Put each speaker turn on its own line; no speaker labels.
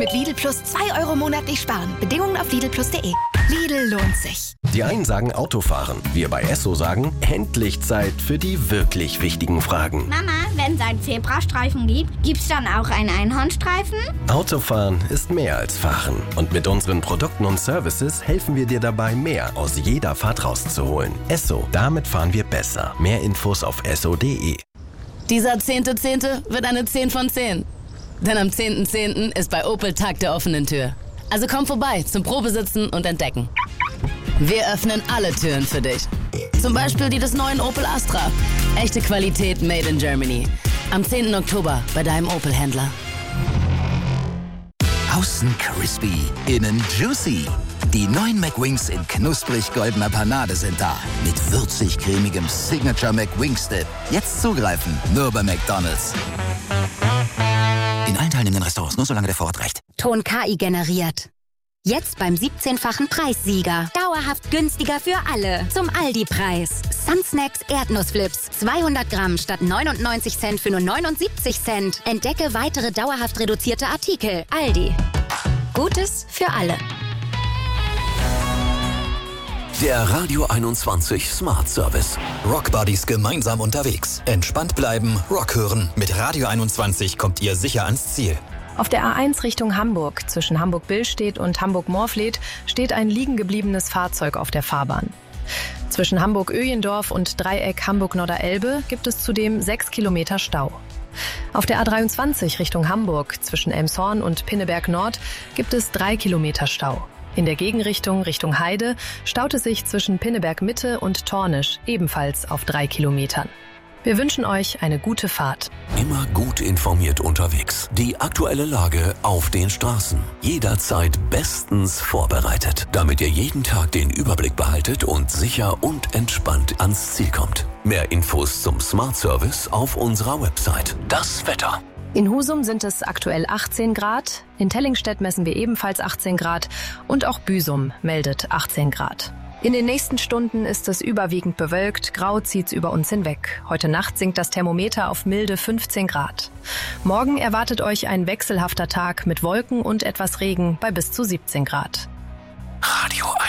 Mit Lidl Plus 2 Euro monatlich sparen. Bedingungen auf lidlplus.de. Lidl lohnt sich.
Die einen sagen Autofahren. Wir bei Esso sagen, endlich Zeit für die wirklich wichtigen Fragen.
Mama, wenn es einen Zebrastreifen gibt, gibt's dann auch einen Einhornstreifen?
Autofahren ist mehr als Fahren. Und mit unseren Produkten und Services helfen wir dir dabei, mehr aus jeder Fahrt rauszuholen. Esso, damit fahren wir besser. Mehr Infos auf esso.de.
Dieser 10.10. wird eine 10 von 10. Denn am 10.10. ist bei Opel Tag der offenen Tür. Also komm vorbei zum Probesitzen und Entdecken. Wir öffnen alle Türen für dich. Zum Beispiel die des neuen Opel Astra. Echte Qualität made in Germany. Am 10. Oktober bei deinem Opel-Händler.
Außen crispy, innen juicy. Die neuen McWings in knusprig goldener Panade sind da. Mit würzig cremigem Signature McWings Dip. Jetzt zugreifen, nur bei McDonald's. In allen teilnehmenden Restaurants, nur solange der Vorrat reicht.
Ton KI generiert. Jetzt beim 17-fachen Preissieger. Dauerhaft günstiger für alle. Zum Aldi-Preis. Sunsnacks Erdnussflips. 200 Gramm statt 99 Cent für nur 79 Cent. Entdecke weitere dauerhaft reduzierte Artikel. Aldi. Gutes für alle.
Der Radio 21 Smart Service.
Rock Buddies gemeinsam unterwegs. Entspannt bleiben, Rock hören. Mit Radio 21 kommt ihr sicher ans Ziel.
Auf der A1 Richtung Hamburg, zwischen Hamburg-Billstedt und Hamburg-Morfleet, steht ein liegen gebliebenes Fahrzeug auf der Fahrbahn. Zwischen Hamburg-Öjendorf und Dreieck Hamburg-Norderelbe gibt es zudem 6 Kilometer Stau. Auf der A23 Richtung Hamburg, zwischen Elmshorn und Pinneberg Nord, gibt es 3 Kilometer Stau. In der Gegenrichtung Richtung Heide staut es sich zwischen Pinneberg Mitte und Tornisch ebenfalls auf 3 Kilometern. Wir wünschen euch eine gute Fahrt.
Immer gut informiert unterwegs. Die aktuelle Lage auf den Straßen. Jederzeit bestens vorbereitet, damit ihr jeden Tag den Überblick behaltet und sicher und entspannt ans Ziel kommt. Mehr Infos zum Smart Service auf unserer Website. Das Wetter.
In Husum sind es aktuell 18 Grad, in Tellingstedt messen wir ebenfalls 18 Grad und auch Büsum meldet 18 Grad. In den nächsten Stunden ist es überwiegend bewölkt, grau zieht's über uns hinweg. Heute Nacht sinkt das Thermometer auf milde 15 Grad. Morgen erwartet euch ein wechselhafter Tag mit Wolken und etwas Regen bei bis zu 17 Grad.
Radio